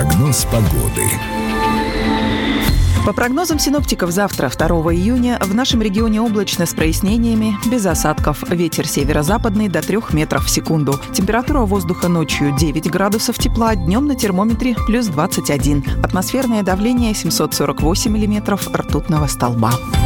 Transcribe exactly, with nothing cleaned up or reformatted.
Прогноз погоды. По прогнозам синоптиков, завтра, второго июня, в нашем регионе облачно с прояснениями, без осадков. Ветер северо-западный до трёх метров в секунду. Температура воздуха ночью девять градусов тепла, днем на термометре плюс двадцать один. Атмосферное давление семьсот сорок восемь миллиметров ртутного столба.